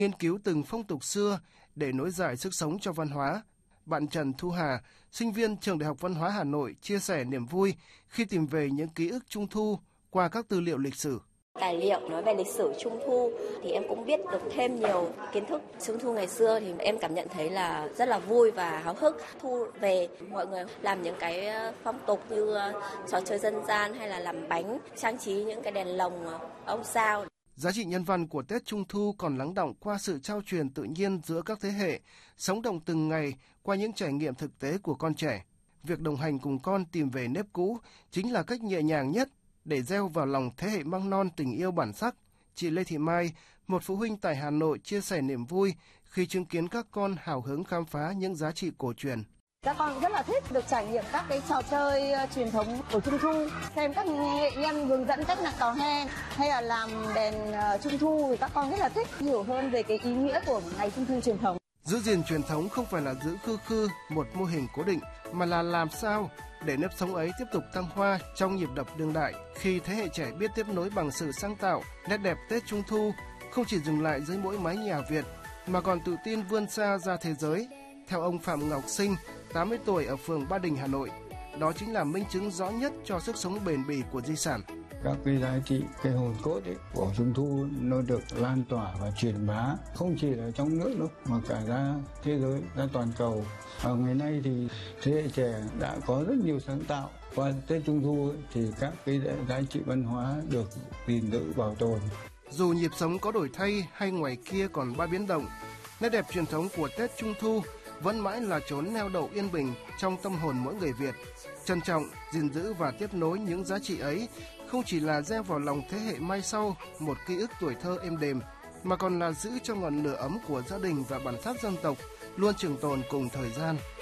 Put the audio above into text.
nghiên cứu từng phong tục xưa để nối dài sức sống cho văn hóa. Bạn Trần Thu Hà, sinh viên Trường Đại học Văn hóa Hà Nội chia sẻ niềm vui khi tìm về những ký ức Trung thu qua các tư liệu lịch sử. Tài liệu nói về lịch sử Trung thu thì em cũng biết được thêm nhiều kiến thức. Trung thu ngày xưa thì em cảm nhận thấy là rất là vui và háo hức. Thu về mọi người làm những cái phong tục như trò chơi dân gian hay là làm bánh, trang trí những cái đèn lồng, ông sao. Giá trị nhân văn của Tết Trung thu còn lắng đọng qua sự trao truyền tự nhiên giữa các thế hệ, sống động từng ngày qua những trải nghiệm thực tế của con trẻ. Việc đồng hành cùng con tìm về nếp cũ chính là cách nhẹ nhàng nhất để gieo vào lòng thế hệ măng non tình yêu bản sắc. Chị Lê Thị Mai, một phụ huynh tại Hà Nội chia sẻ niềm vui khi chứng kiến các con hào hứng khám phá những giá trị cổ truyền. Các con rất là thích được trải nghiệm các cái trò chơi truyền thống của Trung thu, xem các nghệ nhân hướng dẫn cách nặn tò he hay là làm đèn Trung thu thì các con rất là thích hiểu hơn về cái ý nghĩa của ngày Trung thu truyền thống. Giữ gìn truyền thống không phải là giữ khư một mô hình cố định, mà là làm sao để nếp sống ấy tiếp tục thăng hoa trong nhịp đập đương đại. Khi thế hệ trẻ biết tiếp nối bằng sự sáng tạo, nét đẹp Tết Trung thu không chỉ dừng lại dưới mỗi mái nhà Việt, mà còn tự tin vươn xa ra thế giới. Theo ông Phạm Ngọc Sinh, 80 tuổi ở phường Ba Đình, Hà Nội, đó chính là minh chứng rõ nhất cho sức sống bền bỉ của di sản. Các cái giá trị, cái hồn cốt ấy của Trung thu nó được lan tỏa và truyền bá không chỉ là trong nước đâu mà cả ra thế giới, ra toàn cầu. Ở ngày nay thì thế hệ trẻ đã có rất nhiều sáng tạo. Qua Tết Trung thu ấy, thì các cái giá trị văn hóa được gìn giữ bảo tồn. Dù nhịp sống có đổi thay hay ngoài kia còn ba biến động, nét đẹp truyền thống của Tết Trung thu vẫn mãi là chốn neo đậu yên bình trong tâm hồn mỗi người Việt. Trân trọng, gìn giữ và tiếp nối những giá trị ấy không chỉ là gieo vào lòng thế hệ mai sau một ký ức tuổi thơ êm đềm, mà còn là giữ cho ngọn lửa ấm của gia đình và bản sắc dân tộc luôn trường tồn cùng thời gian.